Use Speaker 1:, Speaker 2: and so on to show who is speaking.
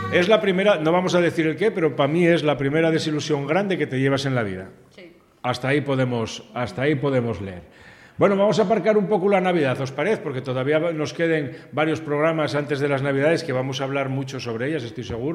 Speaker 1: Es la primera, no vamos a decir el qué, pero para mí es la primera desilusión grande que te llevas en la vida.
Speaker 2: Sí.
Speaker 1: Hasta ahí podemos leer. Bueno, vamos a aparcar un poco la Navidad, ¿os parece? Porque todavía nos queden varios programas antes de las Navidades que vamos a hablar mucho sobre ellas, estoy seguro.